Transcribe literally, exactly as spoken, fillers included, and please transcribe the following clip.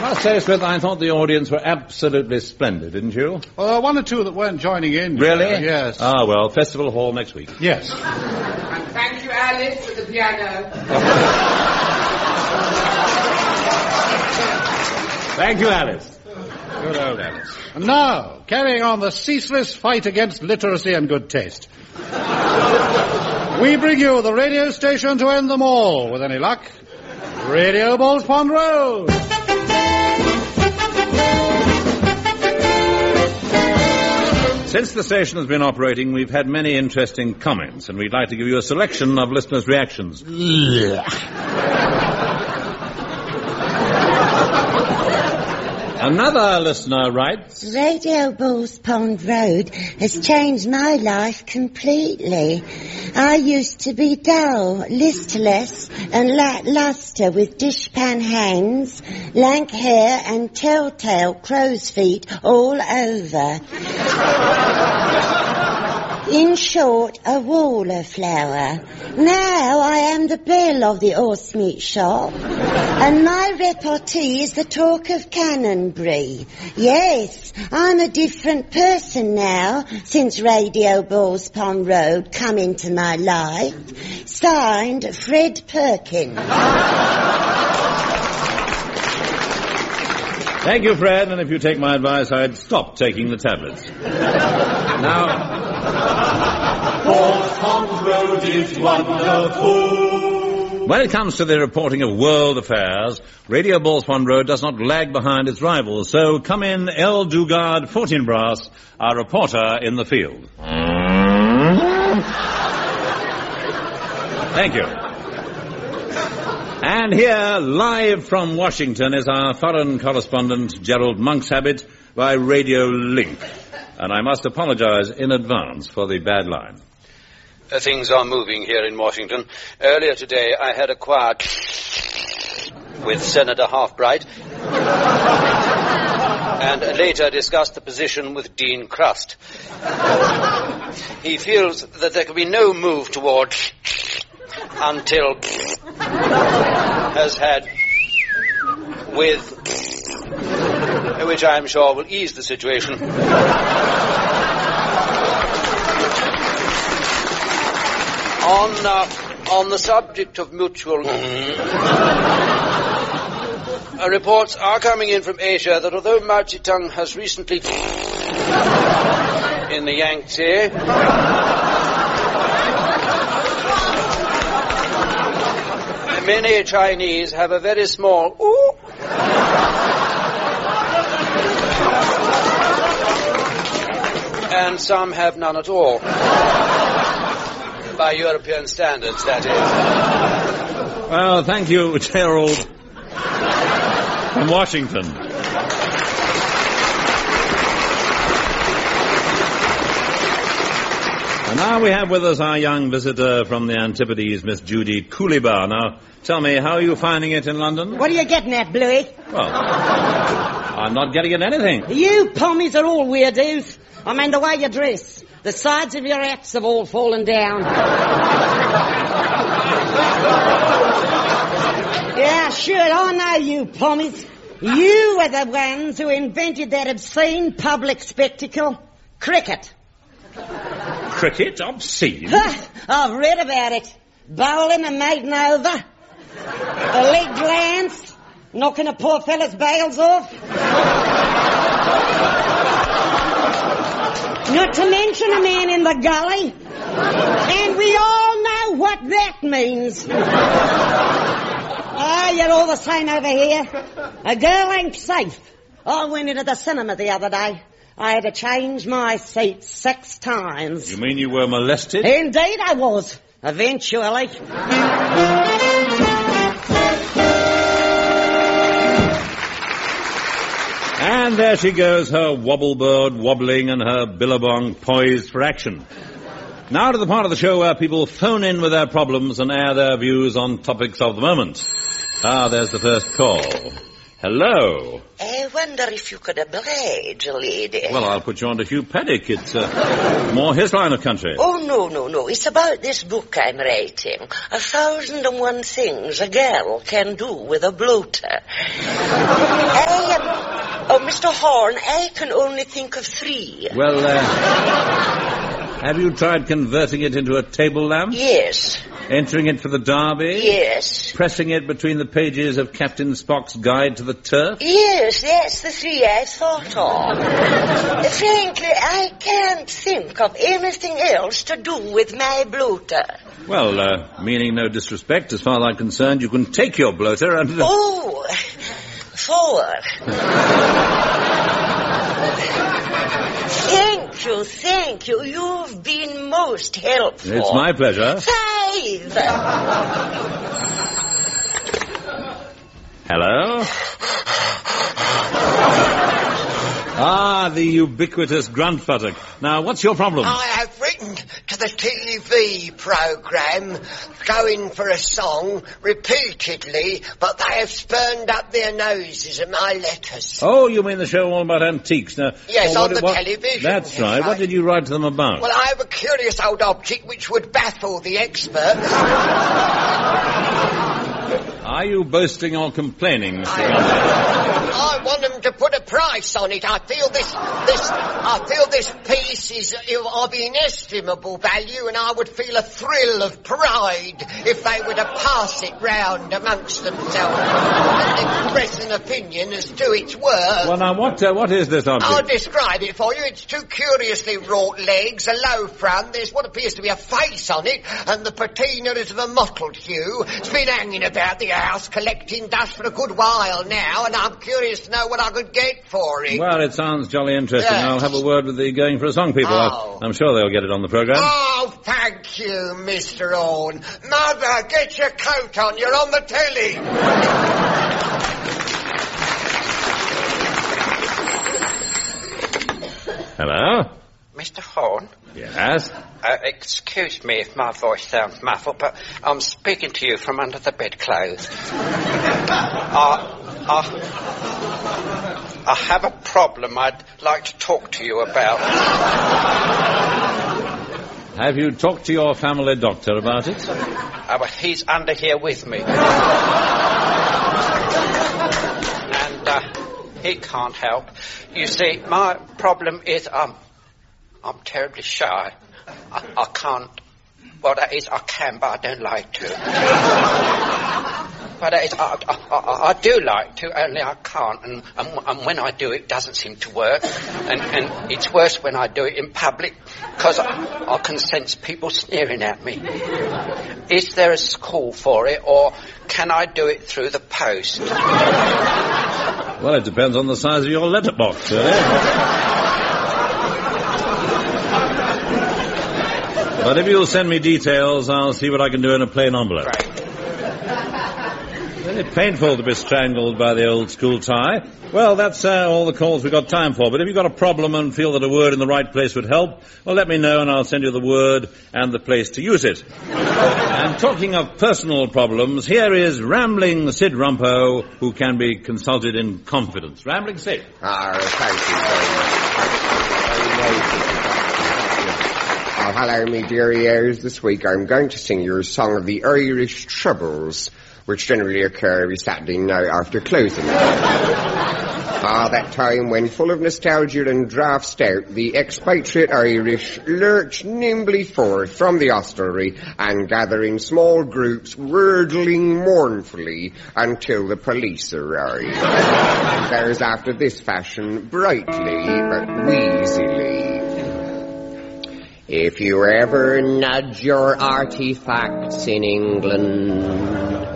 must say, Smith, I thought the audience were absolutely splendid, didn't you? Well, there were one or two that weren't joining in. Really? Uh, yes. Ah, well, Festival Hall next week. Yes. And thank you, Alice, for the piano. Thank you, Alice. Good old Alice. And now, carrying on the ceaseless fight against literacy and good taste, we bring you the radio station to end them all, with any luck, Radio Balls Pond Road. Since the station has been operating, we've had many interesting comments, and we'd like to give you a selection of listeners' reactions. Another listener writes, Radio Balls Pond Road has changed my life completely. I used to be dull, listless and lackluster with dishpan hands, lank hair and telltale crow's feet all over. In short, a wallflower. Now I am the belle of the horsemeat shop, and my repartee is the talk of Canonbury. Yes, I'm a different person now since Radio Balls Pond Road come into my life. Signed, Fred Perkins. Thank you, Fred, and if you take my advice, I'd stop taking the tablets. Now... Balls Pond Road is wonderful. When it comes to the reporting of world affairs, Radio Balls Pond Road does not lag behind its rivals. So come in, L. Dugard Fortinbras, our reporter in the field. Thank you. And here, live from Washington, is our foreign correspondent, Gerald Monkshabit, by Radio Link. And I must apologize in advance for the bad line. Uh, things are moving here in Washington. Earlier today, I had a quiet with Senator Halfbright, and later discussed the position with Dean Crust. He feels that there can be no move toward until has had with, which I am sure will ease the situation. On, uh, on the subject of mutual... uh, reports are coming in from Asia that although Mao Zedong has recently... in the Yangtze... many Chinese have a very small... Ooh, and some have none at all. By European standards, that is. Well, thank you, Gerald, from Washington. And now we have with us our young visitor from the Antipodes, Miss Judy Cooleybar. Now, tell me, how are you finding it in London? What are you getting at, Bluey? Well, I'm not getting at anything. You pommies are all weirdos. I mean, the way you dress. The sides of your hats have all fallen down. Yeah, sure, I know you pommies. You were the ones who invented that obscene public spectacle, cricket. Cricket? Obscene? I've read about it. Bowling and making over. A leg glance. Knocking a poor fella's bails off. Not to mention a man in the gully. And we all know what that means. Ah, oh, you're all the same over here. A girl ain't safe. I went into the cinema the other day. I had to change my seat six times. You mean you were molested? Indeed I was. Eventually. And there she goes, her wobbleboard wobbling and her billabong poised for action. Now to the part of the show where people phone in with their problems and air their views on topics of the moment. Ah, there's the first call. Hello. I wonder if you could oblige a lady. Well, I'll put you on to Hugh Paddock. It's uh, more his line of country. Oh, no, no, no. It's about this book I'm writing. A thousand and one things a girl can do with a bloater. I Mister Horn, I can only think of three. Well, uh, have you tried converting it into a table lamp? Yes. Entering it for the derby? Yes. Pressing it between the pages of Captain Spock's Guide to the Turf? Yes, that's the three I thought of. Frankly, I can't think of anything else to do with my bloater. Well, uh, meaning no disrespect, as far as I'm concerned, you can take your bloater and... Oh, forward. Thank you, thank you. You've been most helpful. It's my pleasure. Five. Hello? Ah, the ubiquitous grunt-futtock. Now, what's your problem? I have written to the T V programme, going for a song, repeatedly, but they have spurned up their noses at my letters. Oh, you mean the show all about antiques? Now, yes, well, on what, the what, television. That's right. I... What did you write to them about? Well, I have a curious old object which would baffle the experts. Are you boasting or complaining, Mister I, I want them to put a price on it. I feel this, this, I feel this piece is of inestimable value, and I would feel a thrill of pride if they were to pass it round amongst themselves and express an opinion as to its worth. Well, now, what, uh, what is this object? I'll describe it for you. It's two curiously wrought legs, a low front. There's what appears to be a face on it, and the patina is of a mottled hue. It's been hanging about the house collecting dust for a good while now, and I'm curious to know what I could get for it. Well, it sounds jolly interesting. Yes. I'll have a word with the Going for a Song people. Oh. I'm sure they'll get it on the programme. Oh, thank you, Mister Orne. Mother, get your coat on. You're on the telly. Hello? Mister Horn? Yes? Uh, excuse me if my voice sounds muffled, but I'm speaking to you from under the bedclothes. I, I, I have a problem I'd like to talk to you about. Have you talked to your family doctor about it? Uh, well, he's under here with me. And uh, he can't help. You see, my problem is um, I'm terribly shy. I, I can't... Well, that is, I can, but I don't like to. But that is, I, I, I, I do like to, only I can't. And, and, and when I do, it doesn't seem to work. And, and it's worse when I do it in public, because I, I can sense people sneering at me. Is there a school for it, or can I do it through the post? Well, it depends on the size of your letterbox, really. But if you'll send me details, I'll see what I can do in a plain envelope. Right. Very painful to be strangled by the old school tie. Well, that's uh, all the calls we've got time for. But if you've got a problem and feel that a word in the right place would help, well, let me know and I'll send you the word and the place to use it. And talking of personal problems, here is Rambling Sid Rumpo, who can be consulted in confidence. Rambling Sid. Ah, thank you very much. Oh, hello, me dear ears. This week I'm going to sing you a song of the Irish Troubles, which generally occur every Saturday night after closing. Ah, that time when, full of nostalgia and draft stout, the expatriate Irish lurch nimbly forth from the hostelry and gather in small groups, wordling mournfully until the police arrive. There's after this fashion, brightly but wheezily. If you ever nudge your artifacts in England,